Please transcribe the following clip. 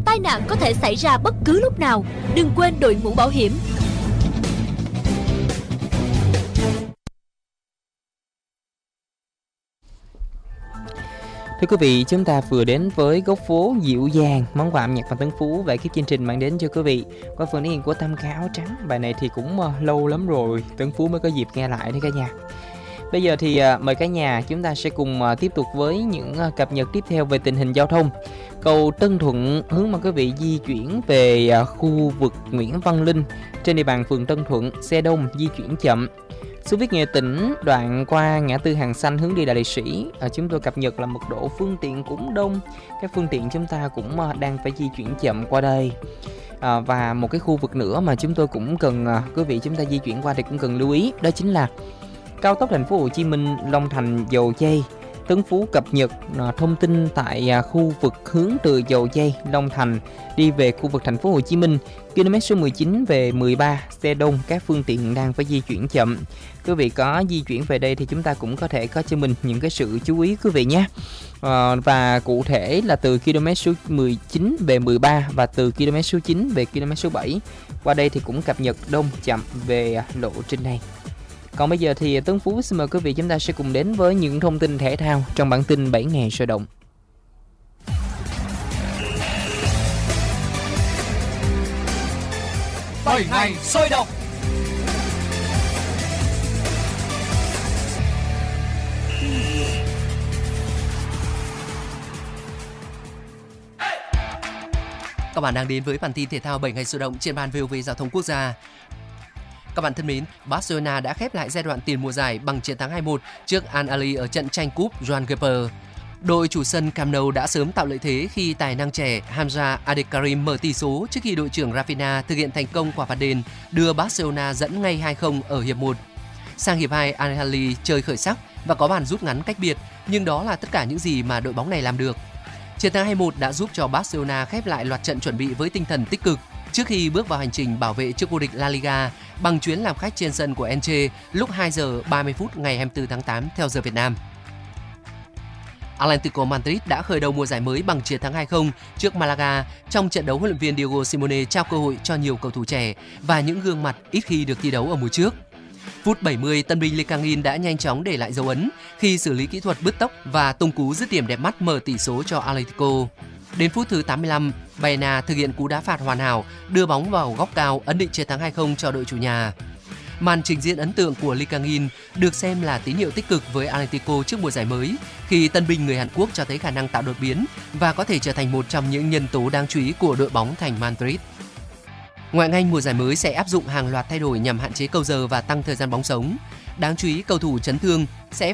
tai nạn có thể xảy ra bất cứ lúc nào. Đừng quên đội mũ bảo hiểm. Thưa quý vị, chúng ta vừa đến với góc phố dịu dàng, món quà âm nhạc và Tấn Phú và ekip chương trình mang đến cho quý vị qua phần thể hiện của Tâm Ca Áo Trắng. Bài này thì cũng lâu lắm rồi Tấn Phú mới có dịp nghe lại đấy cả nhà. Bây giờ thì mời cả nhà chúng ta sẽ cùng tiếp tục với những cập nhật tiếp theo về tình hình giao thông. Cầu Tân Thuận hướng mong quý vị di chuyển về khu vực Nguyễn Văn Linh trên địa bàn phường Tân Thuận, xe đông di chuyển chậm. Xô viết Nghệ Tĩnh đoạn qua ngã tư Hàng Xanh hướng đi Đại Liệt Sĩ, chúng tôi cập nhật là mật độ phương tiện cũng đông, các phương tiện chúng ta cũng đang phải di chuyển chậm qua đây. Và một cái khu vực nữa mà chúng tôi cũng cần quý vị chúng ta di chuyển qua thì cũng cần lưu ý, đó chính là cao tốc Thành phố Hồ Chí Minh Long Thành Dầu Giây. Tấn Phú cập nhật thông tin tại khu vực hướng từ Dầu Giây, Long Thành đi về khu vực Thành phố Hồ Chí Minh, km số 19 về 13, xe đông, các phương tiện đang phải di chuyển chậm. Quý vị có di chuyển về đây thì chúng ta cũng có thể có cho mình những cái sự chú ý quý vị nhé. Và cụ thể là từ km số 19 về 13 và từ km số 9 về km số 7. Qua đây thì cũng cập nhật đông chậm về lộ trình này. Còn bây giờ thì Tấn Phú xin mời quý vị chúng ta sẽ cùng đến với những thông tin thể thao trong bản tin 7 ngày sôi động. 7 ngày sôi động. Các bạn đang đến với bản tin thể thao 7 ngày sôi động trên ban VOV Giao thông Quốc gia. Các bạn thân mến, Barcelona đã khép lại giai đoạn tiền mùa giải bằng chiến thắng 2-1 trước Al Ahly ở trận tranh cúp Joan Gamper. Đội chủ sân Camp Nou đã sớm tạo lợi thế khi tài năng trẻ Hamza Abdelkarim mở tỷ số trước khi đội trưởng Rafinha thực hiện thành công quả phạt đền đưa Barcelona dẫn ngay 2-0 ở hiệp 1. Sang hiệp 2, Al Ahly chơi khởi sắc và có bàn rút ngắn cách biệt, nhưng đó là tất cả những gì mà đội bóng này làm được. Chiến thắng 2-1 đã giúp cho Barcelona khép lại loạt trận chuẩn bị với tinh thần tích cực trước khi bước vào hành trình bảo vệ chức vô địch La Liga bằng chuyến làm khách trên sân của Elche lúc 2 giờ 30 phút ngày 24 tháng 8 theo giờ Việt Nam. Atlético Madrid đã khởi đầu mùa giải mới bằng chiến thắng 2-0 trước Malaga trong trận đấu huấn luyện viên Diego Simeone trao cơ hội cho nhiều cầu thủ trẻ và những gương mặt ít khi được thi đấu ở mùa trước. Phút 70, tân binh Lee Kang-in đã nhanh chóng để lại dấu ấn khi xử lý kỹ thuật bứt tốc và tung cú dứt điểm đẹp mắt mở tỷ số cho Atlético. Đến phút thứ 85, Baena thực hiện cú đá phạt hoàn hảo, đưa bóng vào góc cao ấn định chiến thắng 2-0 cho đội chủ nhà. Màn trình diễn ấn tượng của Lee Kang-in được xem là tín hiệu tích cực với Atlético trước mùa giải mới, khi tân binh người Hàn Quốc cho thấy khả năng tạo đột biến và có thể trở thành một trong những nhân tố đáng chú ý của đội bóng thành Madrid. Ngoại hạng Anh mùa giải mới sẽ áp dụng hàng loạt thay đổi nhằm hạn chế câu giờ và tăng thời gian bóng sống. Đáng chú ý, cầu thủ chấn thương sẽ